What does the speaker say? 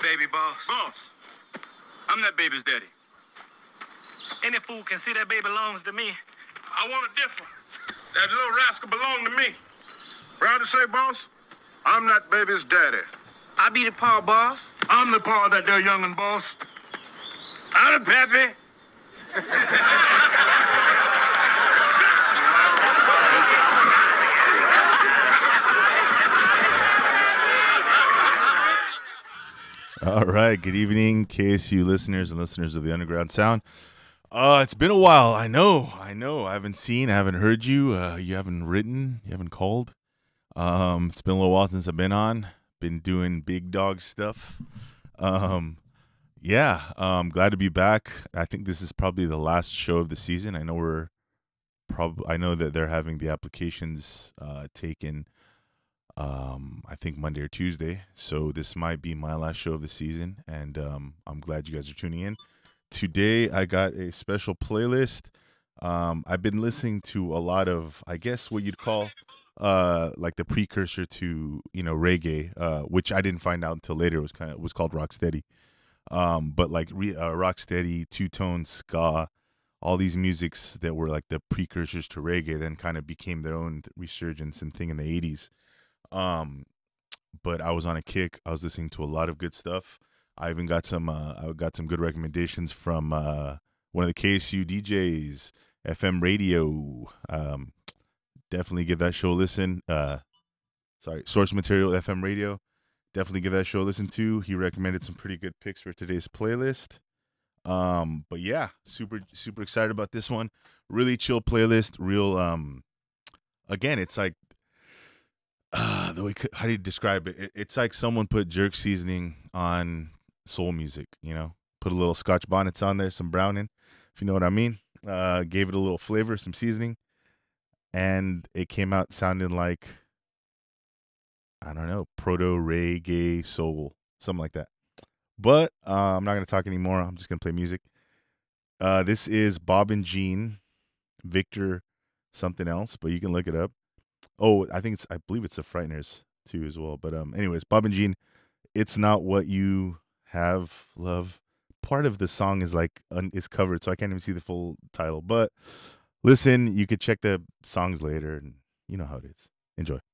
baby, boss. Boss, I'm that baby's daddy. Any fool can see that baby belongs to me. I want it different. That little rascal belonged to me. Proud to say, boss, I'm that baby's daddy. I be the paw, boss. I'm the paw of that there youngin', boss. I'm the pappy. All right. Good evening, KSU listeners and listeners of the Underground Sound. It's been a while. I know. I haven't seen, I haven't heard you. You haven't written, you haven't called. It's been a little while since I've been on. Been doing big dog stuff. Glad to be back. I think this is probably the last show of the season. I know that they're having the applications taken. I think Monday or Tuesday. So this might be my last show of the season, and I'm glad you guys are tuning in. Today I got a special playlist. I've been listening to a lot of, I guess, what you'd call like the precursor to reggae, which I didn't find out until later. It was called rocksteady. But like rocksteady, two-tone, ska, all these musics that were like the precursors to reggae, then kind of became their own resurgence and thing in the 80s. But I was on a kick. I was listening to a lot of good stuff. I even got some good recommendations from one of the KSU DJs, FM Radio. Definitely give that show a listen. Source Material FM Radio. Definitely give that show a listen to. He recommended some pretty good picks for today's playlist. But yeah, super excited about this one. Really chill playlist. Real again, it's like how do you describe it? It's like someone put jerk seasoning on soul music, put a little Scotch bonnets on there, some Browning, if you know what I mean. Gave it a little flavor, some seasoning, and it came out sounding like, I don't know, proto reggae soul, something like that. But I'm not going to talk anymore. I'm just going to play music. This is Bob and Jean, Victor something else, but you can look it up. Oh, I believe it's the Frighteners too as well. But anyways, Bob and Jean, It's Not What You Have, Love. Part of the song is is covered, so I can't even see the full title. But listen, you could check the songs later, and you know how it is. Enjoy.